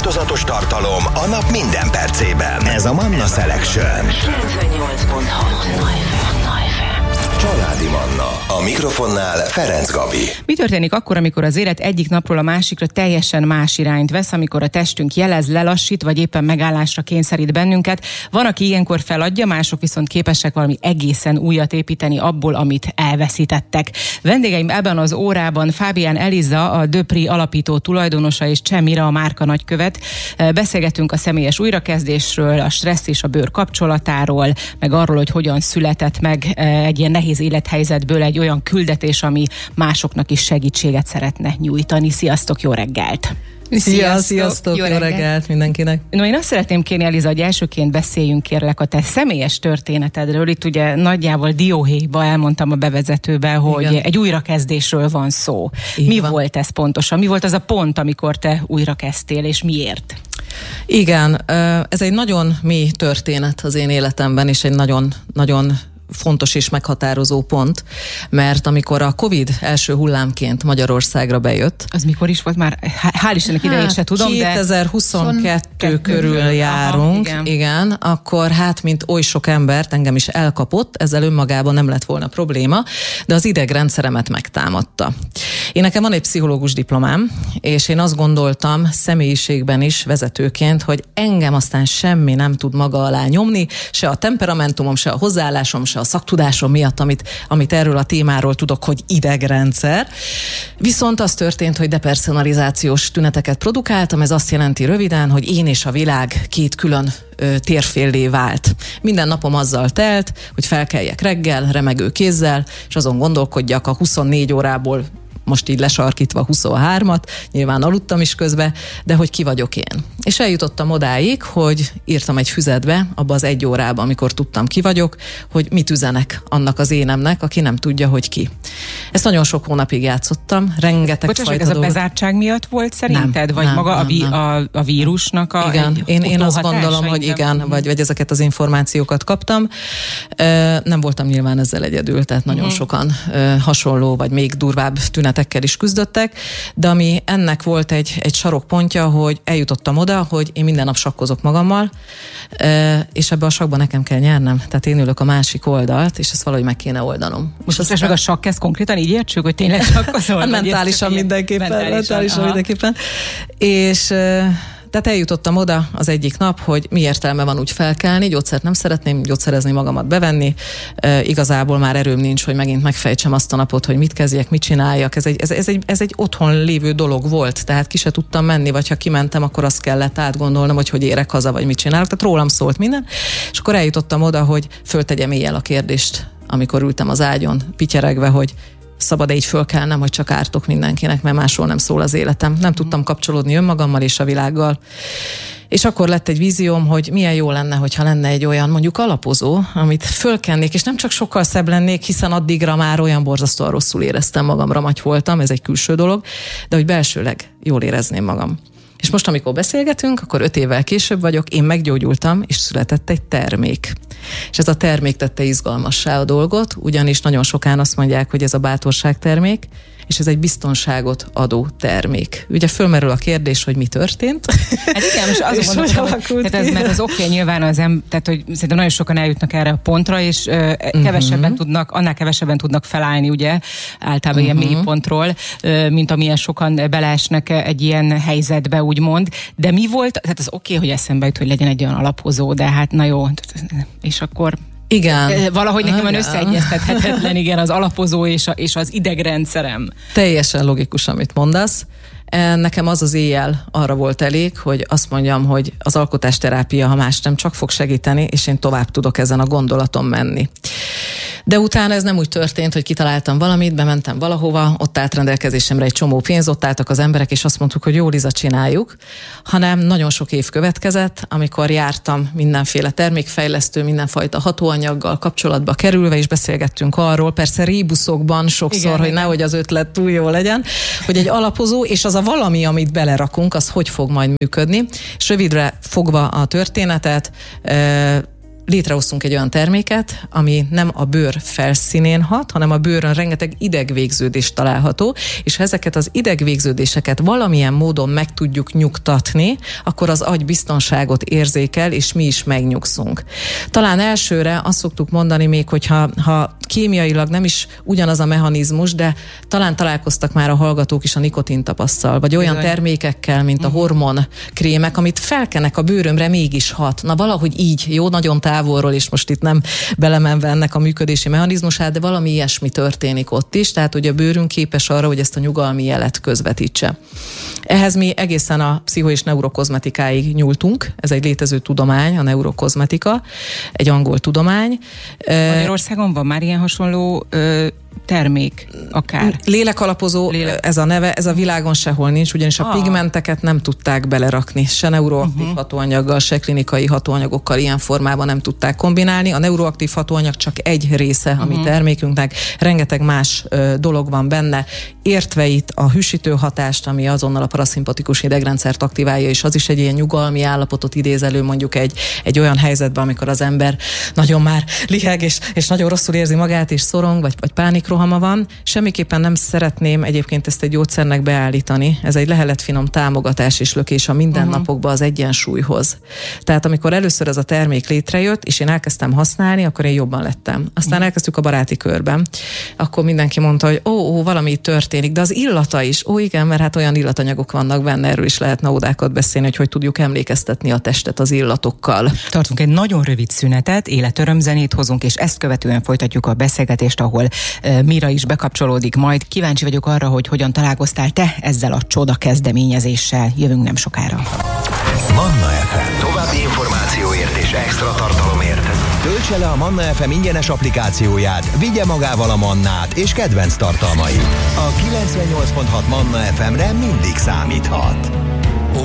változatos tartalom a nap minden percében. Ez a Manna Selection. 98.6 Családi Manna. A mikrofonnál Ferenc Gabi. Mi történik akkor, amikor az élet egyik napról a másikra teljesen más irányt vesz, amikor a testünk jelez, lelassít, vagy éppen megállásra kényszerít bennünket? Van, aki ilyenkor feladja, mások viszont képesek valami egészen újat építeni abból, amit elveszítettek. Vendégeim ebben az órában Fábián Eliza, a Döpri alapító tulajdonosa, és Cseh Mira, a márka nagykövet. Beszélgetünk a személyes újrakezdésről, a stressz és a bőr kapcsolatáról, meg arról, hogy hogyan született meg egy ilyen nehéz élethelyzetből egy olyan küldetés, ami másoknak is segítséget szeretne nyújtani. Sziasztok, jó reggelt! Sziasztok, jó reggelt mindenkinek! No, én azt szeretném kérni, Eliza, hogy elsőként beszéljünk kérlek a te személyes történetedről. Itt ugye nagyjából dióhéjba elmondtam a bevezetőben, hogy igen, egy újrakezdésről van szó. Mi volt ez pontosan? Mi volt az a pont, amikor te újrakezdtél, és miért? Igen, ez egy nagyon mély történet az én életemben, és egy nagyon fontos és meghatározó pont, mert amikor a Covid első hullámként Magyarországra bejött. Az mikor is volt már? Hál' Istennek idejét se tudom, 2022 körül járunk, igen, akkor mint oly sok embert engem is elkapott, ezzel önmagában nem lett volna probléma, de az idegrendszeremet megtámadta. Nekem van egy pszichológus diplomám, és én azt gondoltam személyiségben is vezetőként, hogy engem aztán semmi nem tud maga alá nyomni, se a temperamentumom, se a hozzáállásom, se a szaktudásom miatt, amit erről a témáról tudok, hogy idegrendszer. Viszont az történt, hogy depersonalizációs tüneteket produkáltam, ez azt jelenti röviden, hogy én és a világ két külön térféllé vált. Minden napom azzal telt, hogy felkeljek reggel, remegő kézzel, és azon gondolkodjak a 24 órából most így lesarkítva 23-at, nyilván aludtam is közbe, de hogy ki vagyok én. És eljutottam odáig, hogy írtam egy füzetbe, abba az 1 órában, amikor tudtam ki vagyok, hogy mit üzenek annak az énemnek, aki nem tudja, hogy ki. Ezt nagyon sok hónapig játszottam, rengeteg fajta ez a bezártság miatt volt szerinted? Nem, vagy nem, maga nem. A vírusnak a igen, én azt gondolom, hogy igen, vagy ezeket az információkat kaptam. Nem voltam nyilván ezzel egyedül, tehát nagyon sokan hasonló, vagy még durvább tünetekkel is küzdöttek, de ami ennek volt egy sarokpontja, hogy eljutottam oda, hogy én minden nap sakkozok magammal, és ebbe a sakkban nekem kell nyernem. Tehát én ülök a másik oldalt, és ezt valahogy meg kéne oldanom. Most meg a sakk, ezt konkrétan így értsük, hogy tényleg sakkozol? Mentálisan mindenképpen. És tehát eljutottam oda az egyik nap, hogy mi értelme van úgy felkelni, gyógyszert nem szeretném gyógyszerezni, magamat bevenni, igazából már erőm nincs, hogy megint megfejtsem azt a napot, hogy mit kezdjek, mit csináljak. Ez egy otthon lévő dolog volt, tehát ki se tudtam menni, vagy ha kimentem, akkor azt kellett átgondolnom, hogy érek haza, vagy mit csinálok, tehát rólam szólt minden, és akkor eljutottam oda, hogy föltegyem éjjel a kérdést, amikor ültem az ágyon, pityeregve, hogy szabad-e így fölkelnem, hogy csak ártok mindenkinek, mert másról nem szól az életem. Nem tudtam kapcsolódni önmagammal és a világgal. És akkor lett egy vízióm, hogy milyen jó lenne, hogyha lenne egy olyan mondjuk alapozó, amit fölkennék, és nem csak sokkal szebb lennék, hiszen addigra már olyan borzasztóan rosszul éreztem magam, ramagy voltam, ez egy külső dolog, de hogy belsőleg jól érezném magam. És most, amikor beszélgetünk, akkor 5 évvel később vagyok, én meggyógyultam, és született egy termék. És ez a termék tette izgalmassá a dolgot, ugyanis nagyon sokan azt mondják, hogy ez a bátorság termék, és ez egy biztonságot adó termék. Ugye fölmerül a kérdés, hogy mi történt. Hát igen, most azt mondom, hogy mert az oké, nyilván tehát hogy szerintem nagyon sokan eljutnak erre a pontra, és annál kevesebben tudnak felállni, ugye, általában ilyen mélypontról, mint amilyen sokan beleesnek egy ilyen helyzetbe, úgymond. De mi volt, tehát az oké, hogy eszembe jut, hogy legyen egy olyan alapozó, de hát na jó, és akkor igen. Valahogy nekem van összeegyeztethetetlen, igen, az alapozó és az idegrendszerem. Teljesen logikus, amit mondasz. Nekem az éjjel arra volt elég, hogy azt mondjam, hogy az alkotásterápia, ha más nem, csak fog segíteni, és én tovább tudok ezen a gondolaton menni. De utána ez nem úgy történt, hogy kitaláltam valamit, bementem valahova, ott állt rendelkezésemre egy csomó pénz, ott álltak az emberek, és azt mondtuk, hogy jó, Liza, csináljuk, hanem nagyon sok év következett, amikor jártam mindenféle termékfejlesztő, mindenfajta hatóanyaggal kapcsolatba kerülve, és beszélgettünk arról, persze rébuszokban sokszor, hogy nehogy az ötlet túl jó legyen, hogy egy alapozó, és az a valami, amit belerakunk, az hogy fog majd működni. És rövidre fogva a történetet, létrehoztunk egy olyan terméket, ami nem a bőr felszínén hat, hanem a bőrön rengeteg idegvégződés található, és ha ezeket az idegvégződéseket valamilyen módon meg tudjuk nyugtatni, akkor az agy biztonságot érzékel, és mi is megnyugszunk. Talán elsőre azt szoktuk mondani még, hogyha kémiailag nem is ugyanaz a mechanizmus, de talán találkoztak már a hallgatók is a nikotintapasszal, vagy olyan termékekkel, mint a hormonkrémek, amit felkenek a bőrömre, mégis hat. Na valahogy így, jó, nagyon távolról, és most itt nem belemenve ennek a működési mechanizmusát, de valami ilyesmi történik ott is, tehát hogy a bőrünk képes arra, hogy ezt a nyugalmi jelet közvetítse. Ehhez mi egészen a pszicho- és neurokozmetikáig nyúltunk, ez egy létező tudomány, a neurokozmetika, egy angol tudomány. Magyarországon van már ilyen hasonló termék, akár. Lélekalapozó, ez a neve, ez a világon sehol nincs, ugyanis a pigmenteket nem tudták belerakni, se neuroaktív hatóanyaggal, se klinikai hatóanyagokkal ilyen formában nem tudták kombinálni. A neuroaktív hatóanyag csak egy része a mi termékünknek, rengeteg más dolog van benne, értve itt a hűsítő hatást, ami azonnal a paraszimpatikus idegrendszert aktiválja, és az is egy ilyen nyugalmi állapotot idéz elő mondjuk egy olyan helyzetben, amikor az ember nagyon már liheg, és nagyon rosszul érzi magát, és szorong, vagy pánikrohama van. Semmiképpen nem szeretném egyébként ezt egy gyógyszernek beállítani. Ez egy leheletfinom támogatás és lökés a mindennapokba az egyensúlyhoz. Tehát amikor először ez a termék létrejött, és én elkezdtem használni, akkor én jobban lettem. Aztán elkezdtük a baráti körben. Akkor mindenki mondta, hogy valami történik, de az illata is. Igen, mert hát olyan illatanyagok vannak benne, erről is lehetne ódákat beszélni, hogy tudjuk emlékeztetni a testet az illatokkal. Tartunk egy nagyon rövid szünetet, életörömzenét hozunk, és ezt követően folytatjuk a beszélgetést, ahol Mira is bekapcsolódik majd. Kíváncsi vagyok arra, hogy hogyan találkoztál te ezzel a csoda kezdeményezéssel. Jövünk nem sokára. Manna FM. További információért és extra tartalomért töltse le a Manna FM ingyenes applikációját, vigye magával a Mannát és kedvenc tartalmait. A 98.6 Manna FM-re mindig számíthat.